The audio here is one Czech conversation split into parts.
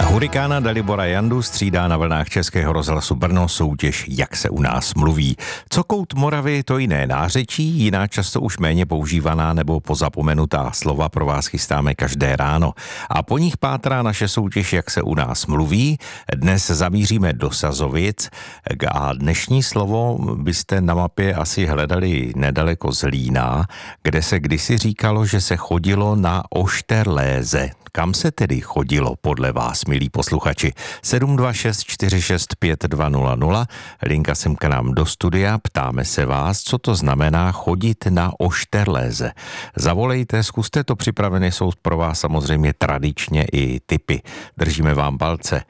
Hurikána Dalibora Jandu střídá na vlnách Českého rozhlasu Brno soutěž Jak se u nás mluví. Co kout Moravy, to jiné nářečí, jiná často už méně používaná nebo pozapomenutá slova pro vás chystáme každé ráno. A po nich pátrá naše soutěž Jak se u nás mluví. Dnes zamíříme do Sazovic a dnešní slovo byste na mapě asi hledali nedaleko z Lína, kde se kdysi říkalo, že se chodilo na ošterléze. Kam se tedy chodilo podle vás, milí posluchači? 726465200, linka sem k nám do studia, ptáme se vás, co to znamená chodit na ošterléze. Zavolejte, zkuste to, připraveny jsou pro vás samozřejmě tradičně i tipy. Držíme vám palce.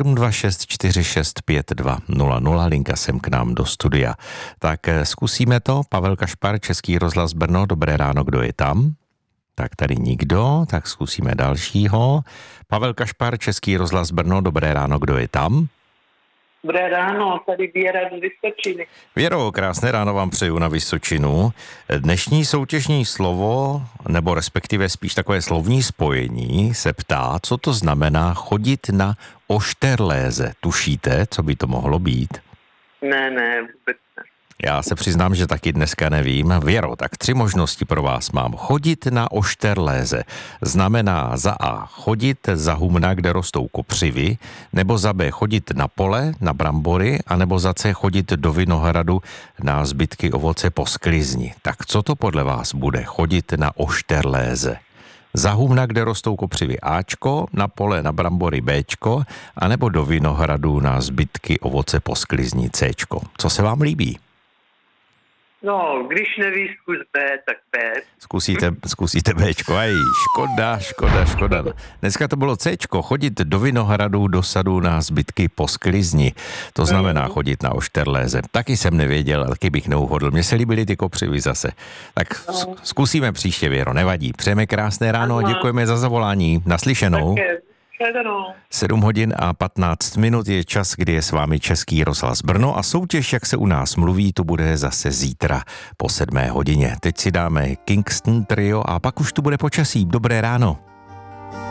726465200, linka sem k nám do studia. Tak zkusíme to. Pavel Kašpar, Český rozhlas Brno, dobré ráno, kdo je tam? Tak tady nikdo, tak zkusíme dalšího. Pavel Kašpar, Český rozhlas Brno, dobré ráno, kdo je tam? Dobré ráno, tady Věra z Vysočiny. Věro, krásné ráno vám přeju na Vysočinu. Dnešní soutěžní slovo, nebo respektive spíš takové slovní spojení, se ptá, co to znamená chodit na ošterléze. Tušíte, co by to mohlo být? Ne, vůbec ne. Já se přiznám, že taky dneska nevím. Věro, tak 3 možnosti pro vás mám. Chodit na ošterléze znamená za A chodit za humna, kde rostou kopřivy, nebo za B chodit na pole, na brambory, anebo za C chodit do vinohradu na zbytky ovoce po sklizni. Tak co to podle vás bude? Chodit na ošterléze. Za humna, kde rostou kopřivy Ačko, na pole na brambory Bčko, anebo do vinohradu na zbytky ovoce po sklizni Cčko. Co se vám líbí? No, když nevíš zkus B, tak B. Zkusíte Bčko. Aj, škoda. Dneska to bylo Cčko, chodit do vinohradu, do sadu na zbytky po sklizni. To znamená chodit na ošterléze. Taky jsem nevěděl, taky bych neuhodl. Mně se líbily ty kopřivy zase. Tak zkusíme příště, Věro, nevadí. Přejeme krásné ráno a děkujeme za zavolání. Naslyšenou. 7 hodin a 15 minut je čas, kdy je s vámi Český rozhlas Brno a soutěž, Jak se u nás mluví, tu bude zase zítra po 7 hodině. Teď si dáme Kingston Trio a pak už tu bude počasí. Dobré ráno.